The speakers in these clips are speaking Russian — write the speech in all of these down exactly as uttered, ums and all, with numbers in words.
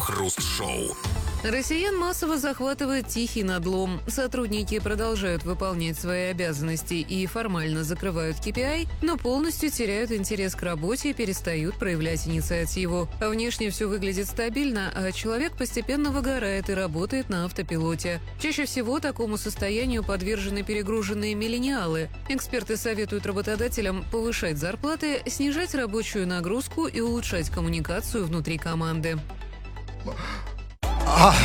Крем-хруст-шоу. Россиян массово захватывает тихий надлом. Сотрудники продолжают выполнять свои обязанности и формально закрывают кей пи ай, но полностью теряют интерес к работе и перестают проявлять инициативу. А внешне все выглядит стабильно, а человек постепенно выгорает и работает на автопилоте. Чаще всего такому состоянию подвержены перегруженные миллениалы. Эксперты советуют работодателям повышать зарплаты, снижать рабочую нагрузку и улучшать коммуникацию внутри команды. А,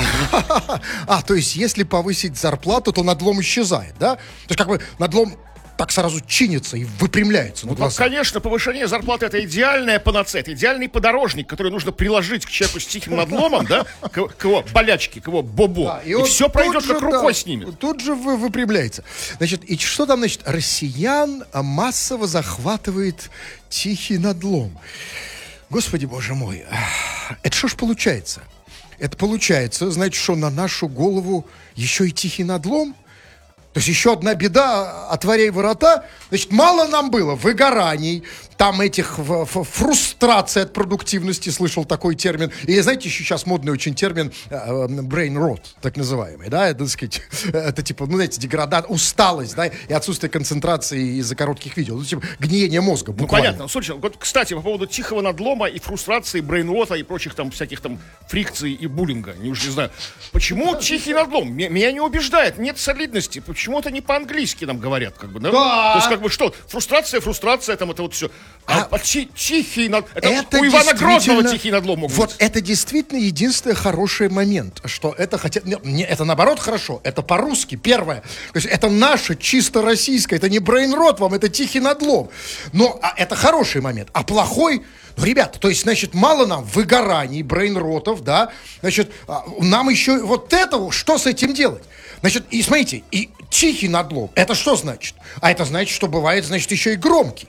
а, то есть, если повысить зарплату, то надлом исчезает, да? То есть, как бы надлом так сразу чинится и выпрямляется. Ну, ну конечно, повышение зарплаты — это идеальная панацея, это идеальный подорожник, который нужно приложить к человеку с тихим надломом, да, к, к его болячке, к его бобо, да, и, и все пройдет как рукой снимет. Тут же вы, выпрямляется. Значит, и что там, значит, россиян массово захватывает тихий надлом. Господи, боже мой, это что ж получается? Это получается, значит, что на нашу голову еще и тихий надлом? То есть еще одна беда, отворяй ворота. Значит, мало нам было выгораний, там этих фрустраций от продуктивности, слышал такой термин. И знаете, еще сейчас модный очень термин brain rot, так называемый, да, это, так сказать, это типа, ну, знаете, деградация, усталость, да, и отсутствие концентрации из-за коротких видео, ну, типа, гниение мозга, буквально. Ну, понятно. Слушайте, вот, кстати, по поводу тихого надлома и фрустрации, brain rot и прочих там всяких там фрикций и буллинга, не уж не знаю. Почему тихий надлом? Меня не убеждает, нет солидности. Почему это не по-английски нам говорят, как бы, да? Да. То есть, как бы, что, фрустрация, фрустрация, там, это вот все. А, а тихий надлом, это, это у Ивана Грозного тихий надлом мог вот быть. Это действительно единственный хороший момент, что это хотя... Не, это наоборот хорошо, это по-русски, первое. То есть, это наше, чисто российское, это не брейн-рот вам, это тихий надлом. Но а, это хороший момент. А плохой... Ну, ребята, то есть, значит, мало нам выгораний, брейн-ротов, да, значит, нам еще вот этого, что с этим делать? Значит, и смотрите, и тихий надлом, это что значит? А это значит, что бывает, значит, еще и громкий.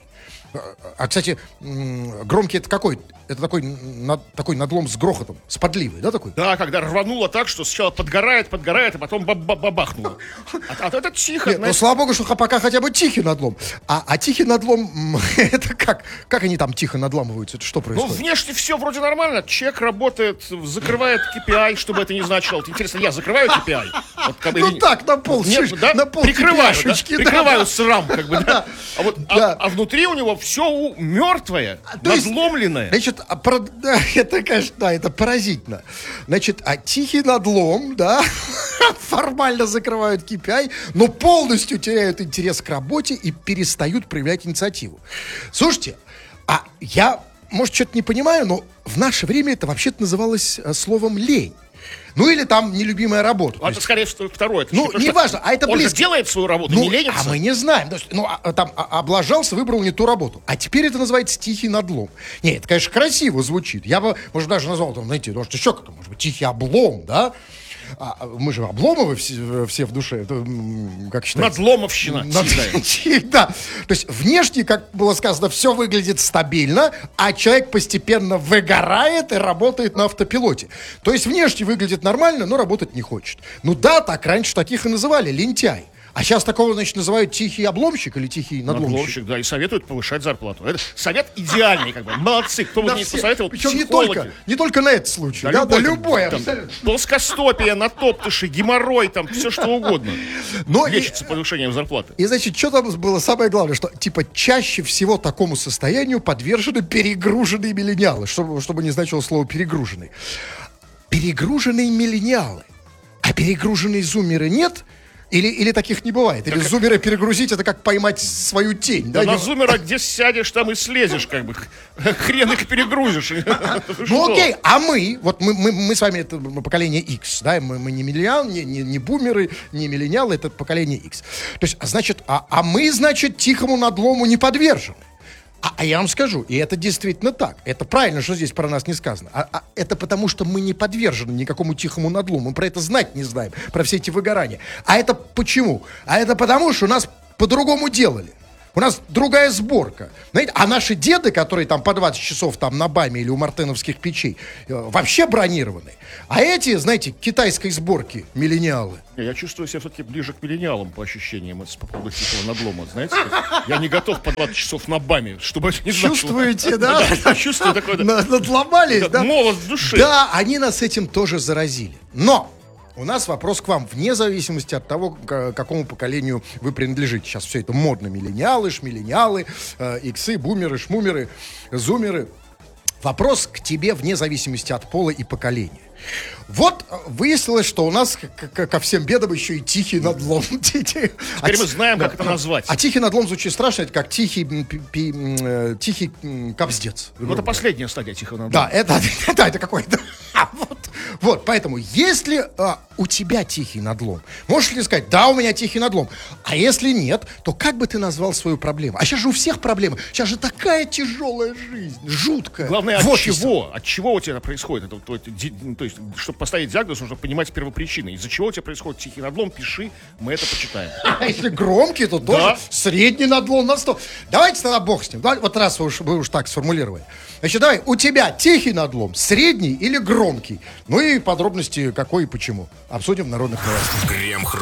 А, кстати, громкий это какой? Это такой, над, такой надлом с грохотом, с подливой, да, такой? Да, когда рвануло так, что сначала подгорает, подгорает, а потом бабахнуло. А, а это тихо. Нет, ну, слава богу, что пока хотя бы тихий надлом. А, а тихий надлом, это как? Как они там тихо надламываются? Это что происходит? Ну, внешне все вроде нормально. Человек работает, закрывает кей пи ай, чтобы это не значило. Интересно, я закрываю кей пи ай? Вот, когда, ну или... так, на пол, Нет, шиш, да? на пол прикрываю, да? да? Прикрываю срам, как бы, да? А, вот, да. а, а внутри у него все мертвое, а, надломленное. Есть, значит, а, про, да, это, конечно, да, это поразительно. Значит, а тихий надлом, да, формально закрывают кей пи ай, но полностью теряют интерес к работе и перестают проявлять инициативу. Слушайте, а я, может, что-то не понимаю, но в наше время это вообще-то называлось а, словом «лень». Ну, или там нелюбимая работа. А это, скорее, второе. Ну, не важно, а это он близко. же делает свою работу, ну, не ленится. А мы не знаем. То есть, ну, а, там а, облажался, выбрал не ту работу. А теперь это называется тихий надлом. Нет, это, конечно, красиво звучит. Я бы, может, даже назвал, там, знаете, может, еще как-то, может быть, тихий облом, да? А, мы же Обломовы все, все в душе, это, как считается? Надломовщина. Над... Да. То есть внешне, как было сказано, все выглядит стабильно, а человек постепенно выгорает и работает на автопилоте. То есть внешне выглядит нормально, но работать не хочет. Ну да, так раньше таких и называли, лентяй. А сейчас такого, значит, называют тихий обломщик или тихий надломщик. Надломщик, да, и советуют повышать зарплату. Это совет идеальный, как бы. Молодцы, кто бы да мне все, посоветовал, причем не только, не только на этот случай, да, да, любой, да, любой плоскостопие, натоптыши, геморрой, там, все что угодно. Но лечится и, повышением зарплаты. И, значит, что там было самое главное, что, типа, чаще всего такому состоянию подвержены перегруженные миллениалы, чтобы, чтобы не значило слово перегруженный. Перегруженные миллениалы. А перегруженные зумеры нет? Или, или таких не бывает? Или как... зумера перегрузить, это как поймать свою тень? Да, да? На зумера где сядешь, там и слезешь, как бы. Хрен их перегрузишь. Ну окей, а мы, вот мы, мы, мы с вами, это поколение X, да, мы, мы не миллениалы, не, не, не бумеры, не миллениалы, это поколение X. То есть, значит, а, а мы, значит, тихому надлому не подвержены. А, а я вам скажу, и это действительно так. Это правильно, что здесь про нас не сказано. А, а это потому, что мы не подвержены никакому тихому надлому. Мы про это знать не знаем, про все эти выгорания. А это почему? А это потому, что нас по-другому делали. У нас другая сборка. Знаете, а наши деды, которые там по двадцать часов там на БАМе или у мартеновских печей, э, вообще бронированы. А эти, знаете, китайской сборки, миллениалы. Я чувствую себя все-таки ближе к миллениалам по ощущениям это, по поводу тихого надлома, знаете. Я не готов по двадцать часов на БАМе, чтобы это не значило. Чувствуете, да? Чувствую такое. Надломались, да? Молот в душе. Да, они нас этим тоже заразили. Но у нас вопрос к вам, вне зависимости от того, к какому поколению вы принадлежите. Сейчас все это модно. Миллениалы, шмиллениалы, э, иксы, бумеры, шмумеры, зумеры. Вопрос к тебе вне зависимости от пола и поколения. Вот выяснилось, что у нас к- к- ко всем бедам еще и тихий надлом. Теперь мы знаем, как это назвать. А тихий надлом звучит страшно, это как тихий, м, пи- пи- м, э, тихий м, кобздец. Ну, это последняя стадия тихого надлома. Да, это, да, это какой-то. Вот, вот, поэтому, если а, у тебя тихий надлом, можешь ли сказать, да, у меня тихий надлом, а если нет, то как бы ты назвал свою проблему? А сейчас же у всех проблемы, сейчас же такая тяжелая жизнь, жуткая. Главное, от Вот чего? От чего у тебя происходит? Это, то, ди- ну, то есть, чтобы поставить диагноз, нужно понимать первопричины. Из-за чего у тебя происходит тихий надлом, пиши, мы это почитаем. А если громкий, то тоже Да. средний надлом на сто. Давайте тогда бог с ним. Давай, вот раз вы уж, вы уж так сформулировали. Значит, давай, у тебя тихий надлом, средний или громкий? Ну и подробности какой и почему. Обсудим в народных новостях. Крем-хруст.